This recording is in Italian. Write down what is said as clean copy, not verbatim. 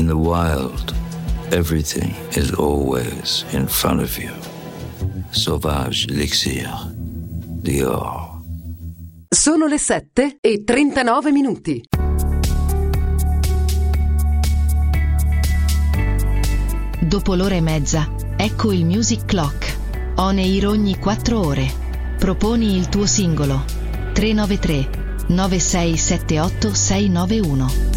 In the wild, everything is always in front of you. Sauvage Elixir, Dior. Sono le 7:39. Dopo l'ora e mezza, ecco il Music Clock. On air ogni 4 ore. Proponi il tuo singolo. 393 9678 691.